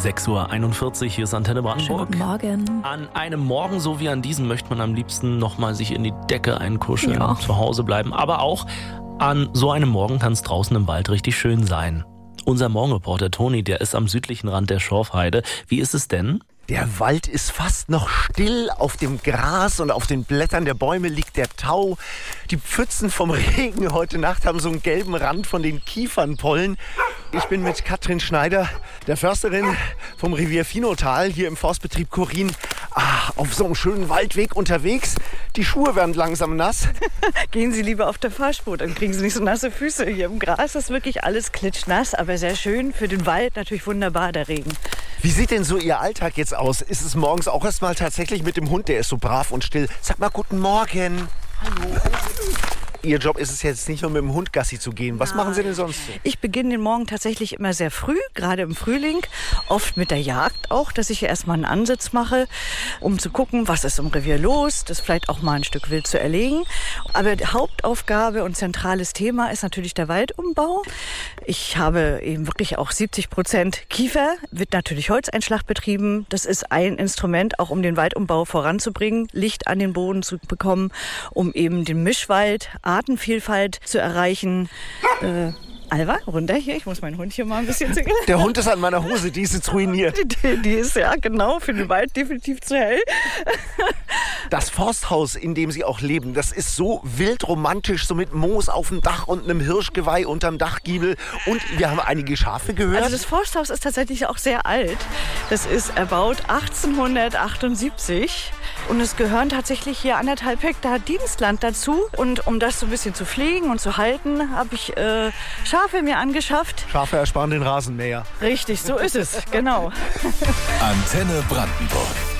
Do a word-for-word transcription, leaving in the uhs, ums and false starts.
sechs Uhr einundvierzig, hier ist Antenne Brandenburg. Guten Morgen. An einem Morgen so wie an diesem möchte man am liebsten nochmal sich in die Decke einkuscheln Ja. und zu Hause bleiben. Aber auch an so einem Morgen kann es draußen im Wald richtig schön sein. Unser Morgenreporter Toni, der ist am südlichen Rand der Schorfheide. Wie ist es denn? Der Wald ist fast noch still. Auf dem Gras und auf den Blättern der Bäume liegt der Tau. Die Pfützen vom Regen heute Nacht haben so einen gelben Rand von den Kiefernpollen. Ich bin mit Katrin Schneider, der Försterin vom Revier Finotal, hier im Forstbetrieb Chorin, ah, auf so einem schönen Waldweg unterwegs. Die Schuhe werden langsam nass. Gehen Sie lieber auf der Fahrspur, dann kriegen Sie nicht so nasse Füße. Hier im Gras ist wirklich alles klitschnass, aber sehr schön. Für den Wald natürlich wunderbar, der Regen. Wie sieht denn so Ihr Alltag jetzt aus? Ist es morgens auch erst mal tatsächlich mit dem Hund, der ist so brav und still? Sag mal guten Morgen. Hallo. Ihr Job ist es jetzt nicht nur mit dem Hund Gassi zu gehen. Was machen Sie denn sonst so? Ich beginne den Morgen tatsächlich immer sehr früh, gerade im Frühling. Oft mit der Jagd auch, dass ich erstmal einen Ansitz mache, um zu gucken, was ist im Revier los, das vielleicht auch mal ein Stück wild zu erlegen. Aber die Hauptaufgabe und zentrales Thema ist natürlich der Waldumbau. Ich habe eben wirklich auch siebzig Prozent Kiefer, wird natürlich Holzeinschlag betrieben. Das ist ein Instrument, auch um den Waldumbau voranzubringen, Licht an den Boden zu bekommen, um eben den Mischwald, Artenvielfalt zu erreichen. Äh, Alva, runter hier. Ich muss meinen Hund hier mal ein bisschen zügeln. Der Hund ist an meiner Hose, die ist jetzt ruiniert. Die, die ist ja genau für den Wald definitiv zu hell. Das Forsthaus, in dem Sie auch leben, das ist so wild romantisch, so mit Moos auf dem Dach und einem Hirschgeweih unterm Dachgiebel. Und wir haben einige Schafe gehört. Also das Forsthaus ist tatsächlich auch sehr alt. Das ist erbaut achtzehnhundertachtundsiebzig. Und es gehören tatsächlich hier anderthalb Hektar Dienstland dazu. Und um das so ein bisschen zu pflegen und zu halten, habe ich äh, Schafe mir angeschafft. Schafe ersparen den Rasenmäher. Richtig, so ist es, genau. Antenne Brandenburg.